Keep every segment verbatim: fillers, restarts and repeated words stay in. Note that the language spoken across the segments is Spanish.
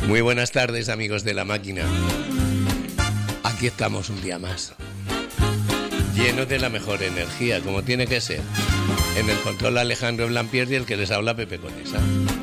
Muy buenas tardes, amigos de La Máquina. Aquí estamos un día más, llenos de la mejor energía, como tiene que ser. En el control Alejandro Blampier y el que les habla Pepe Conesa.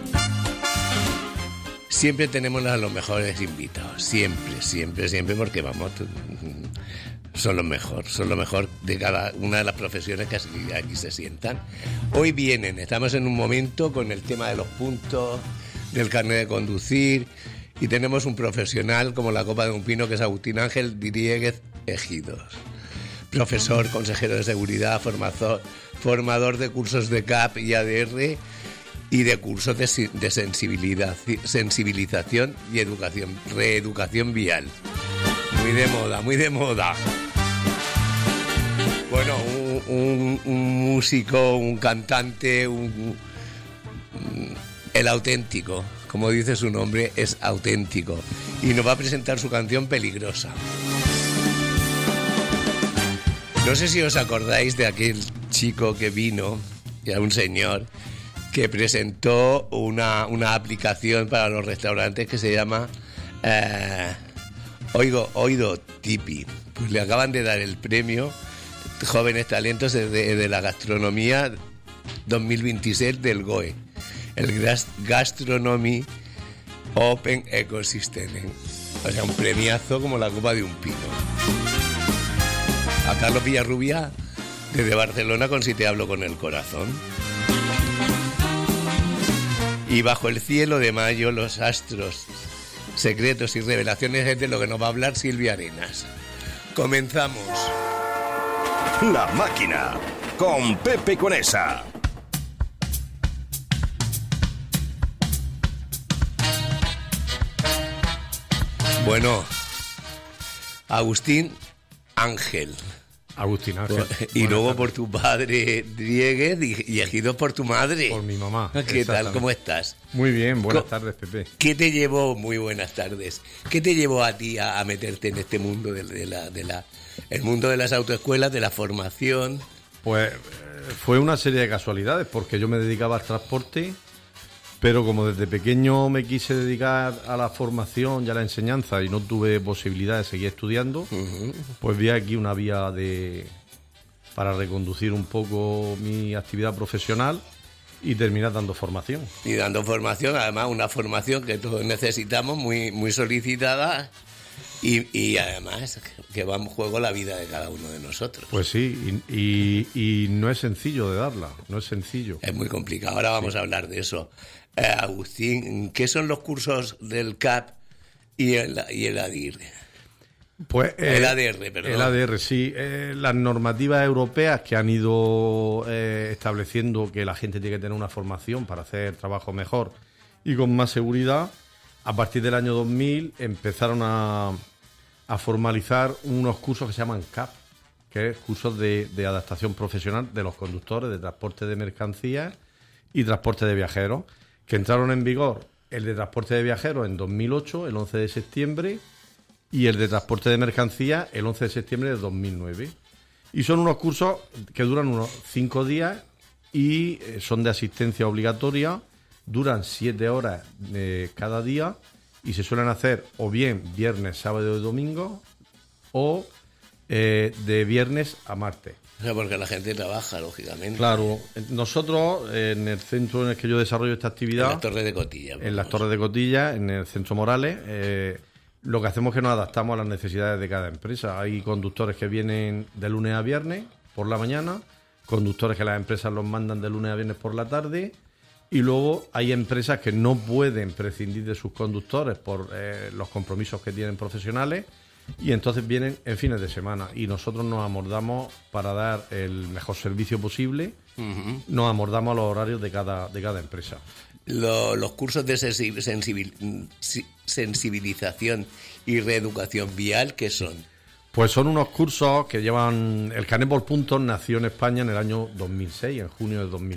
Siempre tenemos a los mejores invitados, siempre, siempre, siempre, porque vamos, son los mejores, son lo mejor de cada una de las profesiones que aquí se sientan. Hoy vienen, estamos en un momento con el tema de los puntos, del carnet de conducir, y tenemos un profesional como la copa de un pino, que es Agustín Ángel Dieguez Ejidos. Profesor, consejero de seguridad, formador, formador de cursos de C A P y A D R y de cursos de, de sensibilidad, sensibilización y educación, reeducación vial. Muy de moda, muy de moda. Bueno, un, un, un músico, un cantante, un, un, el auténtico, como dice su nombre, es auténtico. Y nos va a presentar su canción Peligrosa. No sé si os acordáis de aquel chico que vino, era un señor, que presentó una, una aplicación para los restaurantes que se llama eh, Oigo, Oído Tipi. Pues le acaban de dar el premio Jóvenes Talentos de, de la Gastronomía dos mil veintiséis del G O E, el Gastronomy Open Ecosystem. O sea, un premiazo como la copa de un pino. A Carlos Villarrubia, desde Barcelona, con Si te hablo con el corazón. Y Bajo el cielo de mayo, los astros, secretos y revelaciones, es de lo que nos va a hablar Silvia Arenas. Comenzamos. La Máquina, con Pepe Conesa. Bueno, Agustín Ángel. Agustín Ángel. Y luego tardes. Por tu padre Dieguez y, y Ejidos por tu madre. Por mi mamá. ¿Qué tal? ¿Cómo estás? Muy bien, buenas tardes, Pepe. ¿Qué te llevó? Muy buenas tardes. ¿Qué te llevó a ti a, a meterte en este mundo de, de la, de la, el mundo de las autoescuelas, de la formación? Pues eh, fue una serie de casualidades, porque yo me dedicaba al transporte, pero como desde pequeño me quise dedicar a la formación y a la enseñanza y no tuve posibilidad de seguir estudiando, uh-huh. pues vi aquí una vía de para reconducir un poco mi actividad profesional y terminar dando formación. Y dando formación, además una formación que todos necesitamos, muy, muy solicitada, y, y además que va en juego la vida de cada uno de nosotros. Pues sí, y, y, y no es sencillo de darla, no es sencillo. Es muy complicado, ahora vamos sí. a hablar de eso. Eh, Agustín, ¿qué son los cursos del C A P y el, y el A D R? Pues, eh, el A D R, perdón. El A D R, sí. Eh, las normativas europeas que han ido eh, estableciendo que la gente tiene que tener una formación para hacer trabajo mejor y con más seguridad, a partir del año dos mil empezaron a, a formalizar unos cursos que se llaman C A P, que es cursos de, de adaptación profesional de los conductores de transporte de mercancías y transporte de viajeros, que entraron en vigor el de transporte de viajeros en dos mil ocho, el once de septiembre, y el de transporte de mercancías el once de septiembre de dos mil nueve. Y son unos cursos que duran unos cinco días y son de asistencia obligatoria, duran siete horas eh, cada día y se suelen hacer o bien viernes, sábado y domingo o eh, de viernes a martes. O sea, porque la gente trabaja, lógicamente. Claro, nosotros en el centro en el que yo desarrollo esta actividad... En las Torres de Cotilla. En las Torres de Cotilla, en el Centro Morales, eh, lo que hacemos es que nos adaptamos a las necesidades de cada empresa. Hay conductores que vienen de lunes a viernes por la mañana, conductores que las empresas los mandan de lunes a viernes por la tarde, y luego hay empresas que no pueden prescindir de sus conductores por eh, los compromisos que tienen profesionales, y entonces vienen en fines de semana y nosotros nos amordamos para dar el mejor servicio posible. Uh-huh. Nos amordamos a los horarios de cada, de cada empresa. Lo, los cursos de sensibil, sensibilización y reeducación vial, ¿qué son? Pues son unos cursos que llevan... El carnet por puntos nació en España en el año dos mil seis, en junio de dos mil